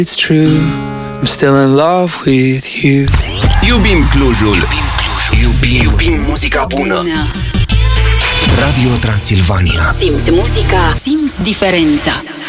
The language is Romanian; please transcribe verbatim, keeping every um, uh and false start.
It's true, I'm still in love with you. Iubim Clujul. Iubim Clujul. Iubim, iubim muzica bună. Radio Transilvania. Simți muzica, simți diferența.